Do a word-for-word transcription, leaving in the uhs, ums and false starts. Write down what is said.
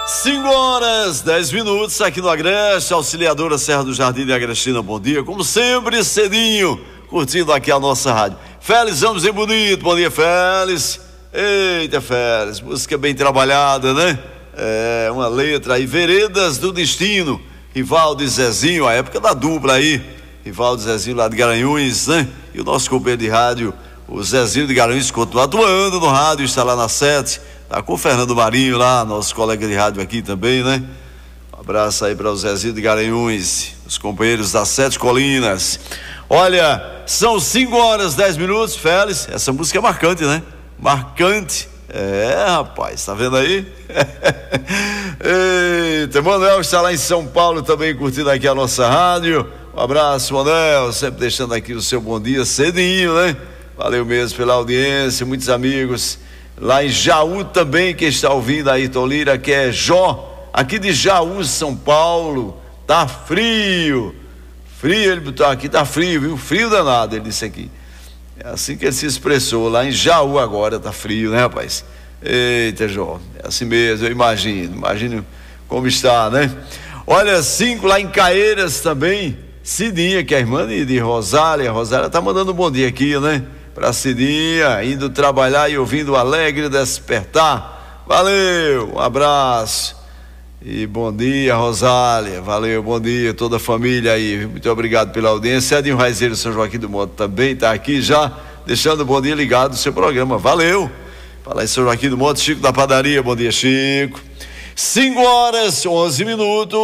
cinco horas, dez minutos aqui no Agreste, Auxiliadora Serra do Jardim de Agrestina, bom dia, como sempre, cedinho, curtindo aqui a nossa rádio. Félix Ramos e Bonito, bom dia, Félix. Eita, Félix, música bem trabalhada, né? É, uma letra aí, Veredas do Destino, Rivaldo e Zezinho, a época da dupla aí, Rivaldo e Zezinho lá de Garanhuns, né? E o nosso companheiro de rádio, o Zezinho de Garanhuns, continua atuando no rádio, está lá na sete. Tá com o Fernando Marinho lá, nosso colega de rádio aqui também, né? Um abraço aí para o Zezinho de Garanhuns, os companheiros das Sete Colinas. Olha, são cinco horas, dez minutos, Félix. Essa música é marcante, né? Marcante. É, rapaz, tá vendo aí? Eita, Manuel está lá em São Paulo também curtindo aqui a nossa rádio. Um abraço, Manuel, sempre deixando aqui o seu bom dia cedinho, né? Valeu mesmo pela audiência, muitos amigos. Lá em Jaú também, quem está ouvindo aí, Tolira, que é Jó, aqui de Jaú, São Paulo, tá frio, frio, ele botou aqui, tá frio, viu, frio danado, ele disse aqui, é assim que ele se expressou, lá em Jaú agora tá frio, né, rapaz? Eita, Jó, é assim mesmo, eu imagino, imagino como está, né? Olha, cinco lá em Caeiras também, Cidinha, que é a irmã de, de Rosália, Rosália tá mandando um bom dia aqui, né? Pra Cidinha, indo trabalhar e ouvindo o Alegre Despertar. Valeu, um abraço e bom dia, Rosália. Valeu, bom dia, toda a família aí, muito obrigado pela audiência. Edinho Raizeiro São Joaquim do Monte também está aqui já, deixando o bom dia ligado no seu programa. Valeu. Fala aí, São Joaquim do Monte, Chico da Padaria, bom dia, Chico. cinco horas, onze minutos.